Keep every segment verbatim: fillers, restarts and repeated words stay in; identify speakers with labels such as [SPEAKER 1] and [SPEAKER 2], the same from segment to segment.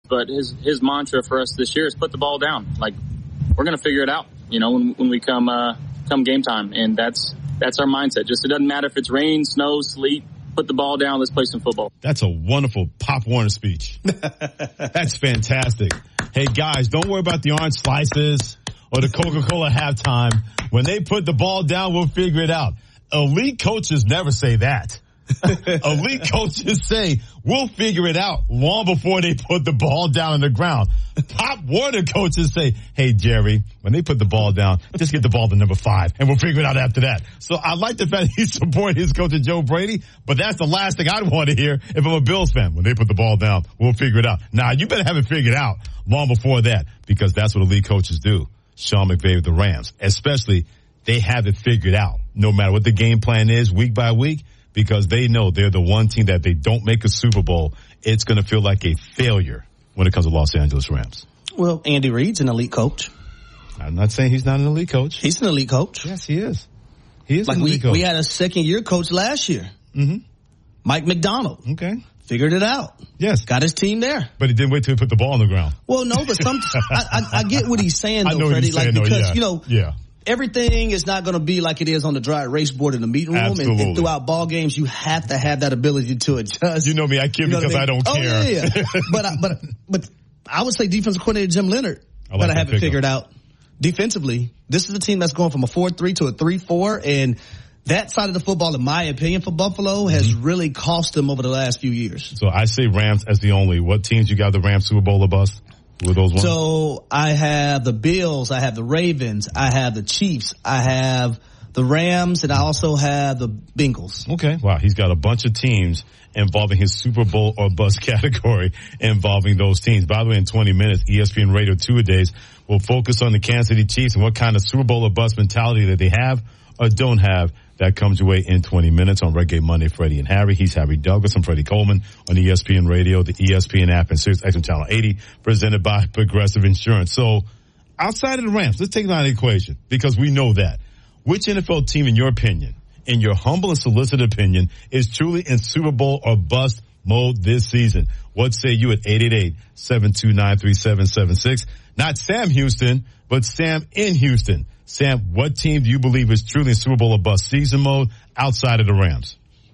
[SPEAKER 1] but his his mantra for us this year is put the ball down. Like, we're going to figure it out, you know, when, when we come uh, come game time. And that's that's our mindset. Just it doesn't matter if it's rain, snow, sleet. Put the ball down. Let's play some football.
[SPEAKER 2] That's a wonderful Pop Warner speech. That's fantastic. Hey, guys, don't worry about the orange slices or the Coca-Cola halftime. When they put the ball down, we'll figure it out. Elite coaches never say that. Elite coaches say, we'll figure it out long before they put the ball down on the ground. Pop Warner coaches say, hey, Jerry, when they put the ball down, just get the ball to number five, and we'll figure it out after that. So I like the fact that he's supporting his coach, Joe Brady, but that's the last thing I'd want to hear if I'm a Bills fan. When they put the ball down, we'll figure it out. Now, you better have it figured out long before that, because that's what elite coaches do. Sean McVay with the Rams, especially, they have it figured out, no matter what the game plan is week by week, because they know they're the one team that they don't make a Super Bowl, it's going to feel like a failure when it comes to Los Angeles Rams.
[SPEAKER 3] Well, Andy Reid's an elite coach.
[SPEAKER 2] I'm not saying he's not an elite coach.
[SPEAKER 3] He's an elite coach.
[SPEAKER 2] Yes, he is. He is
[SPEAKER 3] like
[SPEAKER 2] an elite
[SPEAKER 3] we,
[SPEAKER 2] coach.
[SPEAKER 3] We had a second-year coach last year,
[SPEAKER 2] mm-hmm.
[SPEAKER 3] Mike McDonald.
[SPEAKER 2] Okay.
[SPEAKER 3] Figured it out.
[SPEAKER 2] Yes.
[SPEAKER 3] Got his team there.
[SPEAKER 2] But he didn't wait till he put the ball on the ground.
[SPEAKER 3] Well, no, but some I, I, I get what he's saying, though,
[SPEAKER 2] I know
[SPEAKER 3] Freddie.
[SPEAKER 2] What he's
[SPEAKER 3] like,
[SPEAKER 2] saying,
[SPEAKER 3] because,
[SPEAKER 2] though, yeah.
[SPEAKER 3] you know,
[SPEAKER 2] yeah.
[SPEAKER 3] everything is not going to be like it is on the dry erase board in the meeting room. And, and throughout ball games, you have to have that ability to adjust.
[SPEAKER 2] You know me, I kid
[SPEAKER 3] you know
[SPEAKER 2] because I, mean? I don't
[SPEAKER 3] oh,
[SPEAKER 2] care.
[SPEAKER 3] Yeah, yeah. but, I, but, but I would say defensive coordinator Jim Leonard
[SPEAKER 2] like
[SPEAKER 3] got to have it figured
[SPEAKER 2] up.
[SPEAKER 3] out. Defensively, this is a team that's going from a four three to a three four, and that side of the football, in my opinion, for Buffalo has mm-hmm. really cost them over the last few years.
[SPEAKER 2] So I say Rams as the only. What teams you got the Rams Super Bowl or bust? Who are those ones?
[SPEAKER 3] So I have the Bills, I have the Ravens, I have the Chiefs, I have the Rams, and I also have the Bengals.
[SPEAKER 2] Okay. Wow. He's got a bunch of teams involving his Super Bowl or bust category involving those teams. By the way, in twenty minutes, E S P N Radio two-a-days will focus on the Kansas City Chiefs and what kind of Super Bowl or bust mentality that they have or don't have. That comes your way in twenty minutes on Red Gate Monday. Freddie and Harry. He's Harry Douglas. I'm Freddie Coleman on E S P N Radio, the E S P N app, and Sirius X M Channel eighty, presented by Progressive Insurance. So outside of the Rams, let's take it out of the equation because we know that. Which N F L team, in your opinion, in your humble and solicited opinion, is truly in Super Bowl or bust mode this season? What say you at eight eight eight, seven two nine, three seven seven six? Not Sam Houston, but Sam in Houston. Sam, what team do you believe is truly in Super Bowl or bust season mode outside of the Rams?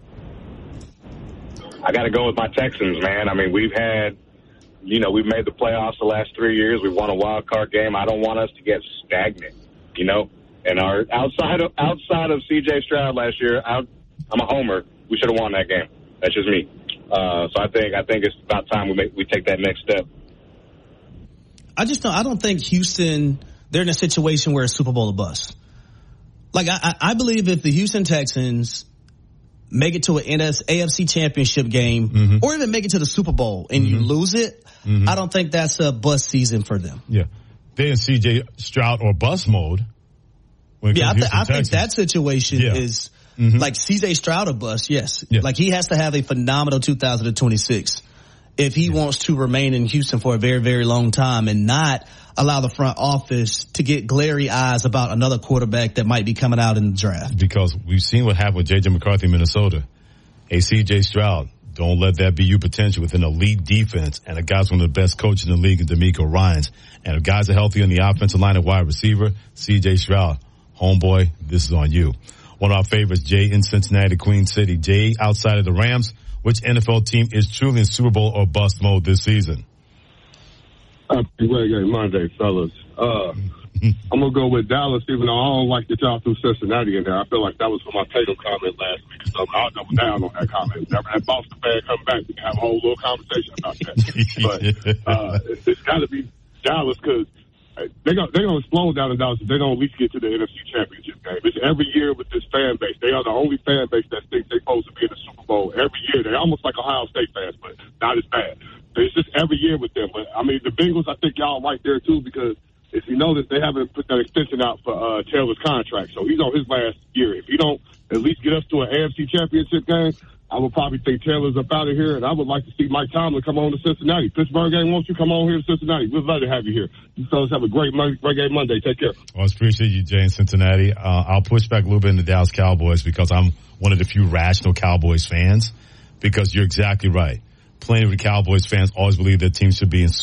[SPEAKER 4] I got to go with my Texans, man. I mean, we've had, you know, we've made the playoffs the last three years. We won a wild card game. I don't want us to get stagnant, you know. And our outside of outside of C J Stroud last year, I, I'm a homer. We should have won that game. That's just me. Uh, so I think I think it's about time we make, we take that next step.
[SPEAKER 3] I just don't. I don't think Houston. They're in a situation where it's Super Bowl or bust. Like, I, I believe if the Houston Texans make it to an A F C championship game mm-hmm. or even make it to the Super Bowl and mm-hmm. you lose it, mm-hmm. I don't think that's a bust season for them.
[SPEAKER 2] Yeah. They're in C J Stroud or bust mode.
[SPEAKER 3] Yeah, I, th- I think that situation
[SPEAKER 2] yeah.
[SPEAKER 3] is
[SPEAKER 2] mm-hmm.
[SPEAKER 3] like C J Stroud or bust, yes.
[SPEAKER 2] Yeah.
[SPEAKER 3] Like, he has to have a phenomenal two thousand twenty-six if he yeah. wants to remain in Houston for a very, very long time and not allow the front office to get glary eyes about another quarterback that might be coming out in the draft.
[SPEAKER 2] Because we've seen what happened with J J McCarthy in Minnesota. Hey, C J Stroud, don't let that be your potential with an elite defense and a guy's one of the best coaches in the league in DeMeco Ryans. And if guys are healthy on the offensive line at wide receiver, C J Stroud, homeboy, this is on you. One of our favorites, Jay in Cincinnati, Queen City. Jay, outside of the Rams, which N F L team is truly in Super Bowl or bust mode this season?
[SPEAKER 5] Happy Red Gate Monday, fellas. Uh, I'm going to go with Dallas, even though I don't like that y'all threw Cincinnati in there. I feel like that was for my Tatum comment last week. So I'll double down on that comment. Whenever that Boston fan come back, we can have a whole little conversation about that. But uh, it's, it's got to be Dallas because they're going they're to explode down in Dallas. They're going to at least get to the N F C Championship game. It's every year with this fan base. They are the only fan base that thinks they're supposed to be in the Super Bowl every year. They're almost like Ohio State fans, but not as bad. It's just every year with them. But, I mean, the Bengals, I think y'all right there, too, because if you notice, they haven't put that extension out for uh, Taylor's contract. So he's on his last year. If you don't at least get us to an A F C Championship game, I would probably think Taylor's up out of here, and I would like to see Mike Tomlin come on to Cincinnati. Pittsburgh game, won't you come on here to Cincinnati? We'd love to have you here. You fellas have a great Monday, great game Monday. Take care.
[SPEAKER 2] Well, I appreciate you, Jay, in Cincinnati. Uh, I'll push back a little bit in the Dallas Cowboys because I'm one of the few rational Cowboys fans because you're exactly right. Plenty of the Cowboys fans always believe their team should be in